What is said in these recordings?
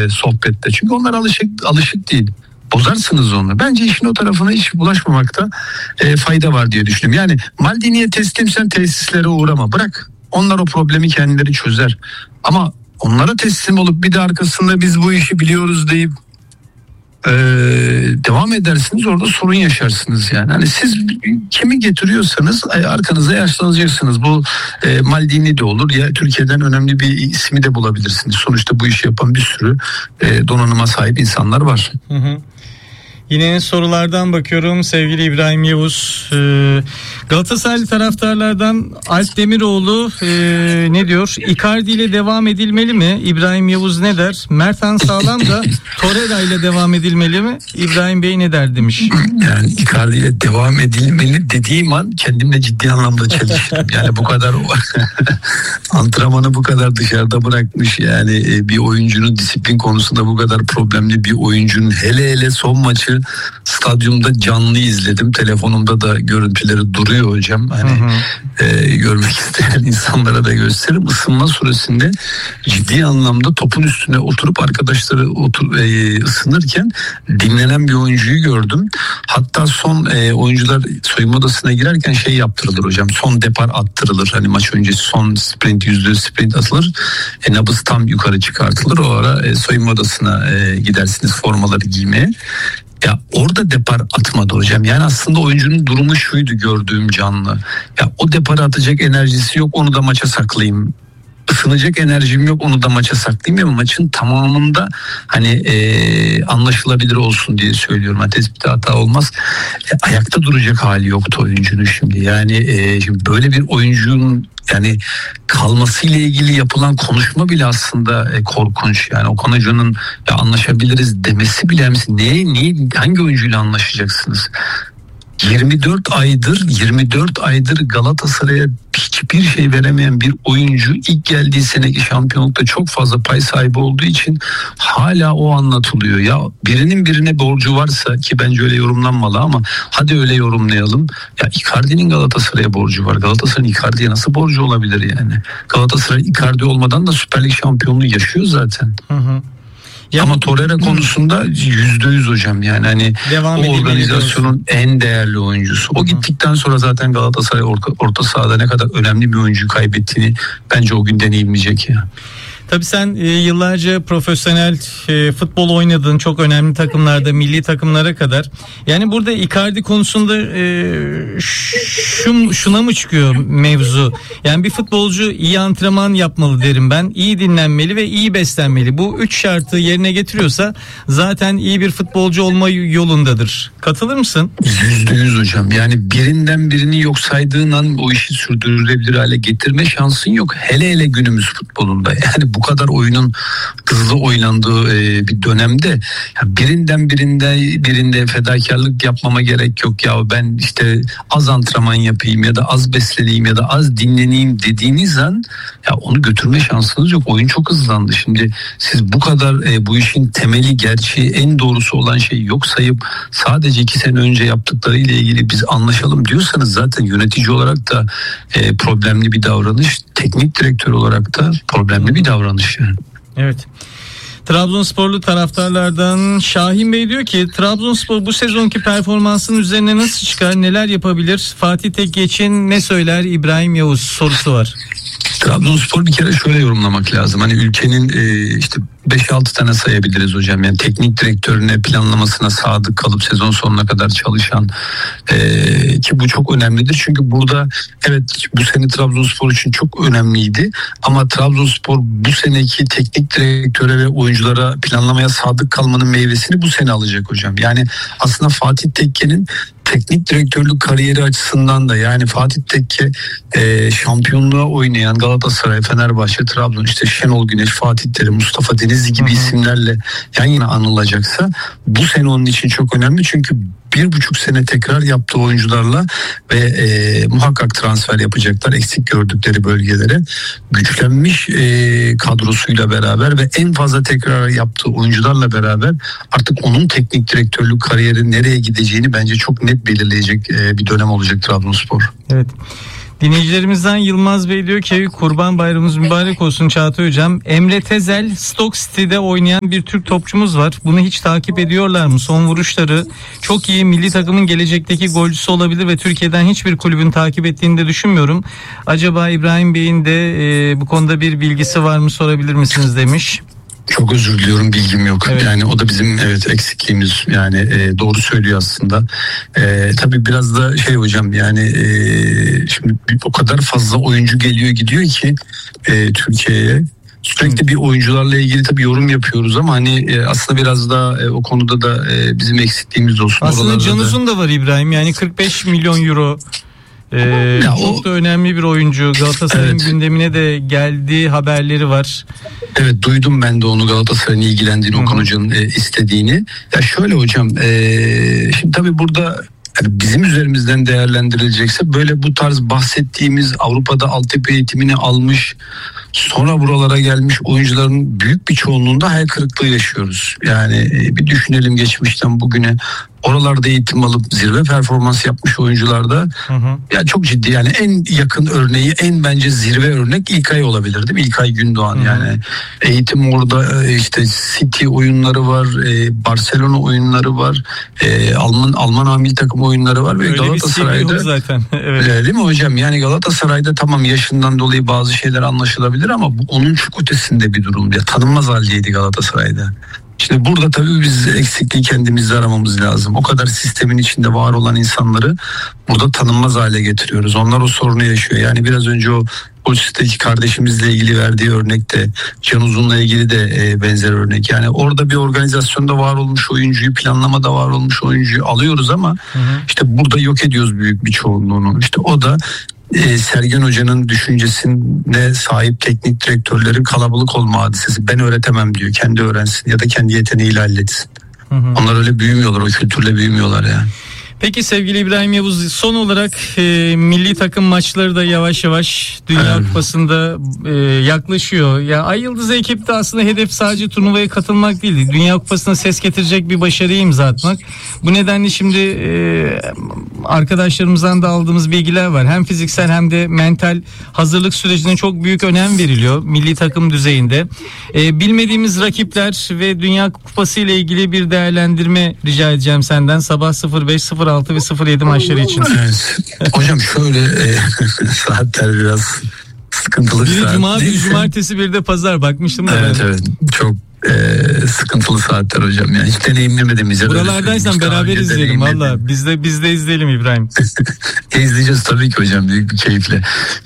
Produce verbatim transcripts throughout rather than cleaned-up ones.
sohbette. Çünkü onlar alışık alışık değil. Bozarsınız onu. Bence işin o tarafına hiç bulaşmamakta e, fayda var diye düşünüyorum. Yani Maldini'ye teslimsen tesislere uğrama. Bırak. Onlar o problemi kendileri çözer. Ama onlara teslim olup bir de arkasında biz bu işi biliyoruz deyip Ee, devam edersiniz, orada sorun yaşarsınız yani. Hani siz kimi getiriyorsanız arkanıza yaşlanacaksınız. Bu e, Maldini de olur ya, Türkiye'den önemli bir ismi de bulabilirsiniz. Sonuçta bu işi yapan bir sürü e, donanıma sahip insanlar var. Hı hı. Yine sorulardan bakıyorum sevgili İbrahim Yavuz. Ee, Galatasaraylı taraftarlardan Alp Demiroğlu e, ne diyor? Icardi ile devam edilmeli mi? İbrahim Yavuz ne der? Mertan Sağlam da Torreira ile devam edilmeli mi? İbrahim Bey ne der demiş. Yani Icardi ile devam edilmeli dediğim an kendimle ciddi anlamda çalıştım. Yani bu kadar antrenmanı bu kadar dışarıda bırakmış, yani bir oyuncunun disiplin konusunda bu kadar problemli bir oyuncunun, hele hele son maçı stadyumda canlı izledim. Telefonumda da görüntüleri duruyor hocam. Hani hı hı. E, görmek isteyen insanlara da gösteririm. Isınma süresinde ciddi anlamda topun üstüne oturup arkadaşları otur, e, ısınırken dinlenen bir oyuncuyu gördüm. Hatta son e, oyuncular soyunma odasına girerken şey yaptırılır hocam. Son depar attırılır. Hani maç öncesi son sprint, yüzde sprint atılır. E, nabız tam yukarı çıkartılır. O ara e, soyunma odasına e, gidersiniz formaları giymeye. Ya orada depar atmadı hocam. Yani aslında oyuncunun durumu şuydu gördüğüm canlı. Ya o deparı atacak enerjisi yok, onu da maça saklayayım. Isınacak enerjim yok, onu da maça saklayayım ama maçın tamamında hani e, anlaşılabilir olsun diye söylüyorum. Yani tespitte hata olmaz. E, ayakta duracak hali yoktu oyuncunun şimdi. Yani e, şimdi böyle bir oyuncunun yani kalmasıyla ilgili yapılan konuşma bile aslında e, korkunç. Yani Okan Hoca'nın ya anlaşabiliriz demesi bile, neye, niye, hangi oyuncuyla anlaşacaksınız? yirmi dört aydır yirmi dört aydır Galatasaray'a hiçbir şey veremeyen bir oyuncu ilk geldiği seneki şampiyonlukta çok fazla pay sahibi olduğu için hala o anlatılıyor. Ya birinin birine borcu varsa, ki bence öyle yorumlanmalı ama hadi öyle yorumlayalım. Ya Icardi'nin Galatasaray'a borcu var. Galatasaray'ın Icardi'ye nasıl borcu olabilir yani? Galatasaray Icardi olmadan da Süper Lig şampiyonluğu yaşıyor zaten. Hı hı. Ya, ama Torreira konusunda yüzde yüz hocam, yani hani o organizasyonun en değerli oyuncusu. O gittikten sonra zaten Galatasaray orta, orta sahada ne kadar önemli bir oyuncuyu kaybettiğini bence o gün deneyimleyecek ya. Tabii sen e, yıllarca profesyonel e, futbol oynadın, çok önemli takımlarda, milli takımlara kadar. Yani burada Icardi konusunda e, şu, şuna mı çıkıyor mevzu? Yani bir futbolcu iyi antrenman yapmalı derim ben. İyi dinlenmeli ve iyi beslenmeli. Bu üç şartı yerine getiriyorsa zaten iyi bir futbolcu olma yolundadır. Katılır mısın? Yüzde yüz hocam. Yani birinden birini yok saydığın an o işi sürdürülebilir hale getirme şansın yok. Hele hele günümüz futbolunda. Yani bu kadar oyunun hızlı oynandığı e, bir dönemde ya birinden birinde birinde fedakarlık yapmama gerek yok. Ya ben işte az antrenman yapayım ya da az besleneyim ya da az dinleneyim dediğiniz an ya onu götürme şansınız yok. Oyun çok hızlandı. Şimdi siz bu kadar e, bu işin temeli, gerçeği, en doğrusu olan şeyi yok sayıp sadece iki sene önce yaptıkları ile ilgili biz anlaşalım diyorsanız zaten yönetici olarak da e, problemli bir davranış, teknik direktör olarak da problemli bir davranış yani. Evet. Trabzonsporlu taraftarlardan Şahin Bey diyor ki Trabzonspor bu sezonki performansının üzerine nasıl çıkar, neler yapabilir? Fatih Tekke için ne söyler İbrahim Yavuz sorusu var. Trabzonspor bir kere şöyle yorumlamak lazım. Hani ülkenin e, işte beş altı tane sayabiliriz hocam. Yani teknik direktörüne, planlamasına sadık kalıp sezon sonuna kadar çalışan e, ki bu çok önemlidir. Çünkü burada evet bu sene Trabzonspor için çok önemliydi. Ama Trabzonspor bu seneki teknik direktöre ve oyunculara planlamaya sadık kalmanın meyvesini bu sene alacak hocam. Yani aslında Fatih Tekke'nin teknik direktörlük kariyeri açısından da, yani Fatih Tekke e, şampiyonluğa oynayan Galatasaray, Fenerbahçe, Trabzon, işte Şenol Güneş, Fatih Terim, Mustafa Denizli gibi isimlerle yan yana anılacaksa bu sene onun için çok önemli. Çünkü bir buçuk sene tekrar yaptığı oyuncularla ve e, muhakkak transfer yapacaklar eksik gördükleri bölgelere. Güçlenmiş e, kadrosuyla beraber ve en fazla tekrar yaptığı oyuncularla beraber artık onun teknik direktörlük kariyeri nereye gideceğini bence çok net belirleyecek e, bir dönem olacak Trabzonspor. Evet. Dinleyicilerimizden Yılmaz Bey diyor ki Kurban Bayramımız mübarek olsun Çağatay Hocam. Emre Tezel Stoke City'de oynayan bir Türk topçumuz var. Bunu hiç takip ediyorlar mı? Son vuruşları çok iyi, milli takımın gelecekteki golcüsü olabilir ve Türkiye'den hiçbir kulübün takip ettiğini de düşünmüyorum. Acaba İbrahim Bey'in de e, bu konuda bir bilgisi var mı, sorabilir misiniz demiş. Çok özür diliyorum, bilgim yok. Evet. Yani o da bizim evet eksikliğimiz. Yani e, doğru söylüyor aslında. E, tabii biraz da şey hocam, yani e, şimdi o kadar fazla oyuncu geliyor gidiyor ki e, Türkiye'ye. Sürekli bir oyuncularla ilgili tabii yorum yapıyoruz ama hani e, aslında biraz da e, o konuda da e, bizim eksikliğimiz olsun. Aslında Can Uzun da var İbrahim. Yani kırk beş milyon euro. Ee, çok o, da önemli bir oyuncu. Galatasaray'ın evet. gündemine de geldiği haberleri var. Evet, duydum ben de onu, Galatasaray'ın ilgilendiğini, Okan Hoca'nın e, istediğini. Ya şöyle hocam, e, şimdi tabii burada yani bizim üzerimizden değerlendirilecekse böyle bu tarz bahsettiğimiz Avrupa'da altyapı eğitimini almış, sonra buralara gelmiş oyuncuların büyük bir çoğunluğunda hayal kırıklığı yaşıyoruz. Yani bir düşünelim geçmişten bugüne. Oralarda eğitim alıp zirve performans yapmış oyuncularda hı hı. ya çok ciddi, yani en yakın örneği, en bence zirve örnek İlkay olabilir değil mi? İlkay Gündoğan. Hı hı. Yani eğitim orada, işte City oyunları var, Barcelona oyunları var, Alman Alman amil takım oyunları var ve öyle Galatasaray'da zaten. Evet. Değil mi hocam? Yani Galatasaray'da tamam yaşından dolayı bazı şeyler anlaşılabilir ama bu onun çok ötesinde bir durum. Ya tanınmaz haldeydi Galatasaray'da. İşte burada tabii biz eksikliği kendimizde aramamız lazım. O kadar sistemin içinde var olan insanları burada tanınmaz hale getiriyoruz. Onlar o sorunu yaşıyor. Yani biraz önce o Ulusteki kardeşimizle ilgili verdiği örnekte, Can Uzun'la ilgili de e, benzer örnek. Yani orada bir organizasyonda var olmuş oyuncuyu, planlamada var olmuş oyuncuyu alıyoruz ama hı hı. işte burada yok ediyoruz büyük bir çoğunluğunu. İşte o da e, Sergen Hoca'nın düşüncesine sahip teknik direktörlerin kalabalık olma hadisesi. Ben öğretemem diyor, kendi öğrensin ya da kendi yeteneğiyle halletsin. Hı hı. Onlar öyle büyümüyorlar, o kültürle büyümüyorlar yani. Peki sevgili İbrahim Yavuz, son olarak e, milli takım maçları da yavaş yavaş Dünya evet. Kupası'nda e, yaklaşıyor. Ya Ay Yıldız ekipte aslında hedef sadece turnuvaya katılmak değildi. Dünya Kupası'na ses getirecek bir başarıyı imza atmak. Bu nedenle şimdi e, arkadaşlarımızdan da aldığımız bilgiler var. Hem fiziksel hem de mental hazırlık sürecine çok büyük önem veriliyor milli takım düzeyinde. E, bilmediğimiz rakipler ve Dünya Kupası ile ilgili bir değerlendirme rica edeceğim senden. Sabah sıfır beş sıfır altı ve sıfır yedi maçları için. Evet. Hocam şöyle e, saatler biraz sıkıntılı. Biri saat. Cuma, bir cumartesi, bir de pazar, bakmıştım da. Evet ben. evet çok e, sıkıntılı saatler hocam. Yani hiç deneyimlemedim. Buralardaysan beraber izleyelim valla. Biz de, biz de izleyelim İbrahim. İzleyeceğiz tabii ki hocam, büyük bir keyifle.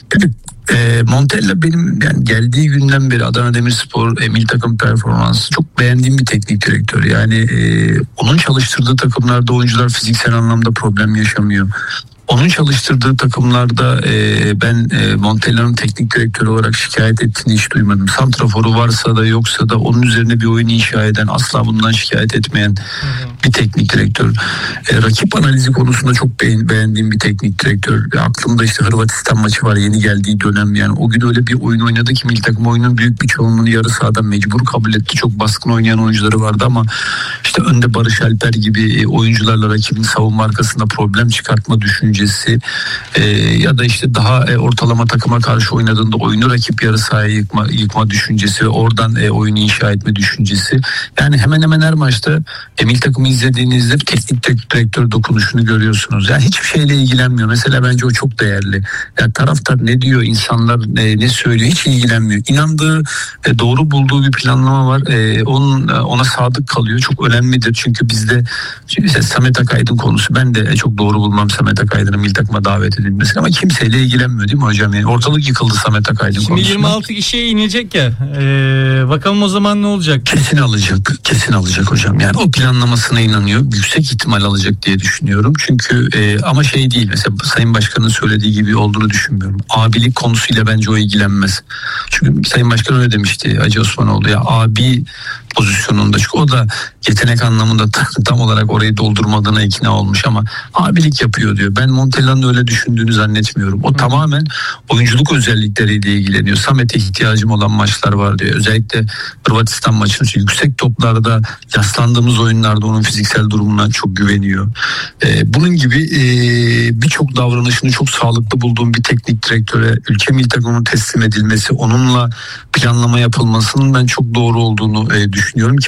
E, Montella benim yani geldiği günden beri Adana Demirspor e, milli takım performansı çok beğendiğim bir teknik direktör. Yani e, onun çalıştırdığı takımlarda oyuncular fiziksel anlamda problem yaşamıyor. Onun çalıştırdığı takımlarda e, ben e, Montella'nın teknik direktörü olarak şikayet ettiğini hiç duymadım. Santraforu varsa da yoksa da onun üzerine bir oyun inşa eden, asla bundan şikayet etmeyen hı hı. bir teknik direktör. E, rakip analizi konusunda çok beğen, beğendiğim bir teknik direktör. E, aklımda işte Hırvatistan maçı var, yeni geldiği dönem. Yani o gün öyle bir oyun oynadı ki milli takım oyunun büyük bir çoğunluğunu yarı sahadan mecbur kabul etti. Çok baskın oynayan oyuncuları vardı ama işte önde Barış Alper gibi e, oyuncularla rakibin savunma arkasında problem çıkartma düşüncesi Ee, ya da işte daha e, ortalama takıma karşı oynadığında oyunu rakip yarı sahaya yıkma, yıkma düşüncesi ve oradan e, oyunu inşa etme düşüncesi. Yani hemen hemen her maçta e, milli takımı izlediğinizde teknik direktör dokunuşunu görüyorsunuz. Yani hiçbir şeyle ilgilenmiyor. Mesela bence o çok değerli. Yani taraftar ne diyor, insanlar ne, ne söylüyor, hiç ilgilenmiyor. İnandığı, e, doğru bulduğu bir planlama var. E, onun ona sadık kalıyor. Çok önemlidir çünkü bizde işte Samet Akaydın konusu, ben de çok doğru bulmam Samet Akaydın'ın milli takıma davet edilmesi ama kimseyle ilgilenmiyor değil mi hocam? Yani ortalık yıkıldı Samet Akaydın konusunda. Şimdi yirmi altı kişiye inecek ya. Ee, bakalım o zaman ne olacak? Kesin alacak. Kesin alacak hocam. Yani o planlamasına inanıyor. Yüksek ihtimal alacak diye düşünüyorum. Çünkü e, ama şey değil. Mesela Sayın Başkan'ın söylediği gibi olduğunu düşünmüyorum. Abilik konusuyla bence o ilgilenmez. Çünkü Sayın Başkan öyle demişti Hacı Osmanoğlu, ya abi pozisyonunda. Çünkü o da yetenek anlamında tam, tam olarak orayı doldurmadığına ikna olmuş ama abilik yapıyor diyor. Ben Montella'nın öyle düşündüğünü zannetmiyorum. O Hı. tamamen oyunculuk özellikleriyle ilgileniyor. Samet'e ihtiyacım olan maçlar var diyor. Özellikle Hırvatistan maçının yüksek toplarda yaslandığımız oyunlarda onun fiziksel durumuna çok güveniyor. Ee, bunun gibi e, birçok davranışını çok sağlıklı bulduğum bir teknik direktöre ülke milli takımının teslim edilmesi, onunla planlama yapılmasının ben çok doğru olduğunu e, düşünüyorum ki